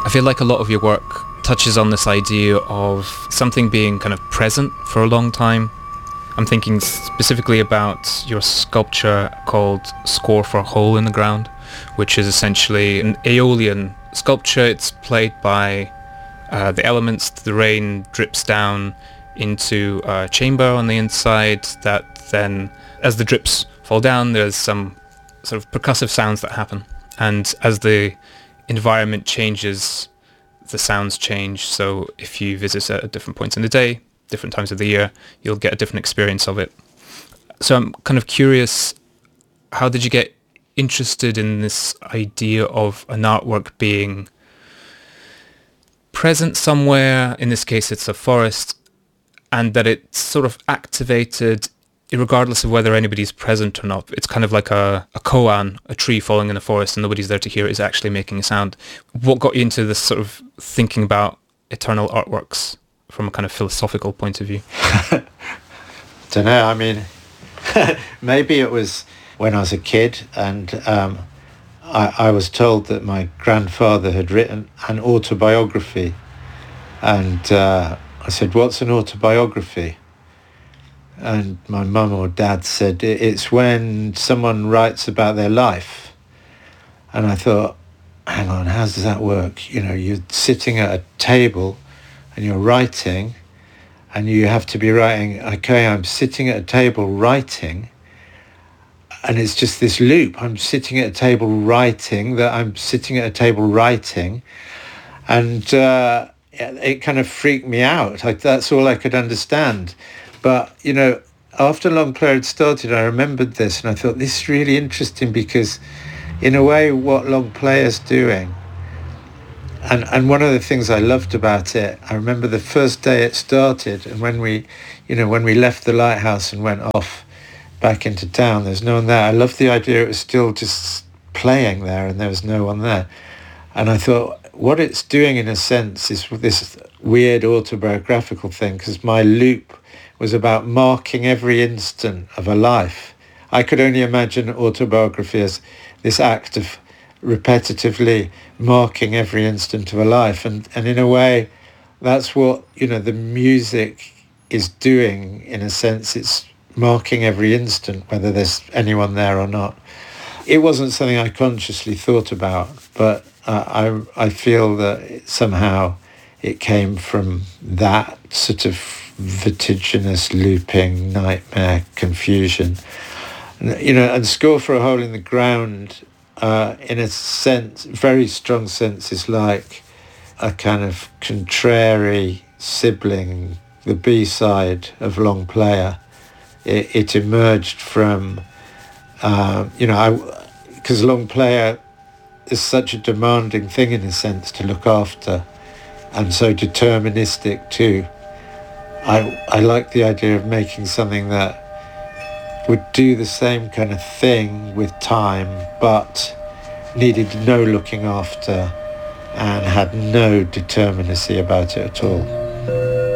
I feel like a lot of your work touches on this idea of something being kind of present for a long time. I'm thinking specifically about your sculpture called Score for a Hole in the Ground, which is essentially an Aeolian sculpture. It's played by the elements. The rain drips down into a chamber on the inside that then, as the drips fall down, there's some sort of percussive sounds that happen. And as the environment changes, the sounds change. So if you visit at different points in the day, different times of the year, you'll get a different experience of it. So I'm kind of curious, how did you get interested in this idea of an artwork being present somewhere? In this case, it's a forest, and that it's sort of activated regardless of whether anybody's present or not. It's kind of like a koan, a tree falling in the forest, and nobody's there to hear it, is actually making a sound. What got you into this sort of thinking about eternal artworks from a kind of philosophical point of view? Don't know, I mean, maybe it was when I was a kid, and I was told that my grandfather had written an autobiography, and I said, "What's an autobiography?" And my mum or dad said, "It's when someone writes about their life." And I thought, hang on, how does that work? You know, you're sitting at a table and you're writing, and you have to be writing, okay, I'm sitting at a table writing, and it's just this loop. I'm sitting at a table writing, that I'm sitting at a table writing, and it kind of freaked me out. That's all I could understand. But, you know, after Longplayer had started, I remembered this, and I thought, this is really interesting, because in a way what Longplayer's doing, and one of the things I loved about it, I remember the first day it started, and when we left the lighthouse and went off back into town, there's no one there. I loved the idea it was still just playing there and there was no one there. And I thought, what it's doing in a sense is this weird autobiographical thing, because my loop was about marking every instant of a life. I could only imagine autobiography as this act of repetitively marking every instant of a life. And in a way, that's what, you know, the music is doing in a sense. It's marking every instant, whether there's anyone there or not. It wasn't something I consciously thought about, but I feel that somehow it came from that sort of vertiginous, looping, nightmare confusion. You know, and Score for a Hole in the Ground, in a sense, very strong sense, is like a kind of contrary sibling, the B-side of Longplayer. It emerged from, because Longplayer is such a demanding thing in a sense to look after, and so deterministic too. I like the idea of making something that would do the same kind of thing with time, but needed no looking after and had no determinacy about it at all.